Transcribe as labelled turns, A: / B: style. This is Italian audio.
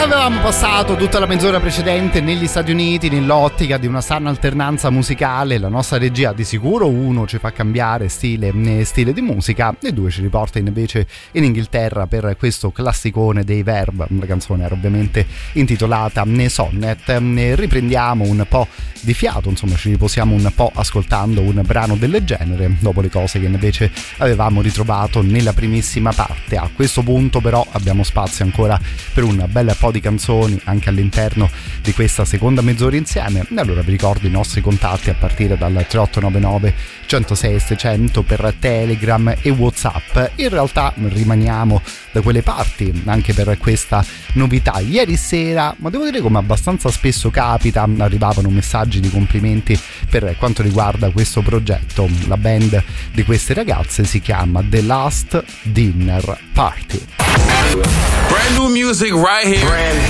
A: Avevamo passato tutta la mezz'ora precedente negli Stati Uniti nell'ottica di una sana alternanza musicale. La nostra regia di sicuro, uno, ci fa cambiare stile di musica e due, ci riporta invece in Inghilterra per questo classicone dei Verb. La canzone era ovviamente intitolata Sonnet. Riprendiamo un po' di fiato, insomma ci riposiamo un po' ascoltando un brano del genere dopo le cose che invece avevamo ritrovato nella primissima parte. A questo punto però abbiamo spazio ancora per un bel po' di canzoni anche all'interno di questa seconda mezz'ora insieme. E allora vi ricordo i nostri contatti a partire dal 3899 106 600 per Telegram e WhatsApp. In realtà rimaniamo da quelle parti anche per questa novità. Ieri sera, ma devo dire come abbastanza spesso capita, arrivavano messaggi di complimenti per quanto riguarda questo progetto. La band di queste ragazze si chiama The Last Dinner Party.
B: Brand new music right here.